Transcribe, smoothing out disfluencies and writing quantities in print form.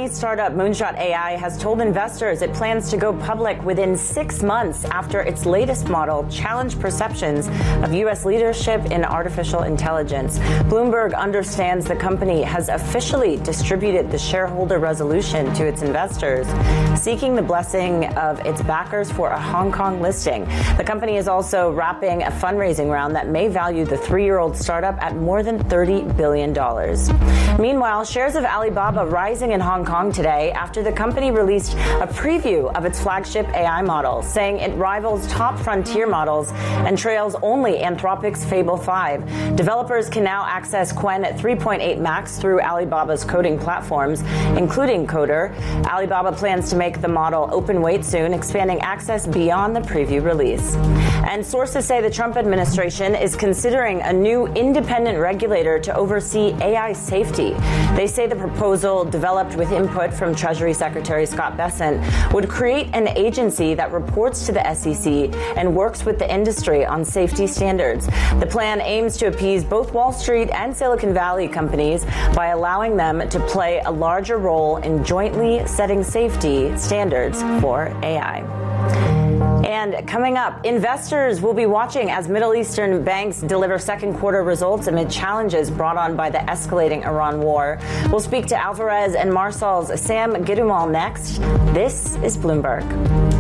Chinese startup Moonshot AI has told investors it plans to go public within 6 months after its latest model challenged perceptions of U.S. leadership in artificial intelligence. Bloomberg understands the company has officially distributed the shareholder resolution to its investors, seeking the blessing of its backers for a Hong Kong listing. The company is also wrapping a fundraising round that may value the 3-year-old startup at more than $30 billion. Meanwhile, shares of Alibaba rising in Hong Kong today after the company released a preview of its flagship AI model, saying it rivals top frontier models and trails only Anthropic's Fable 5. Developers can now access Qwen at 3.8 Max through Alibaba's coding platforms, including Coder. Alibaba plans to make the model open weight soon, expanding access beyond the preview release. And sources say the Trump administration is considering a new independent regulator to oversee AI safety. They say the proposal, developed with input from Treasury Secretary Scott Bessent, would create an agency that reports to the SEC and works with the industry on safety standards. The plan aims to appease both Wall Street and Silicon Valley companies by allowing them to play a larger role in jointly setting safety standards for AI. And coming up, investors will be watching as Middle Eastern banks deliver second quarter results amid challenges brought on by the escalating Iran war. We'll speak to Alvarez and Marsal's Sam Gidumal next. This is Bloomberg.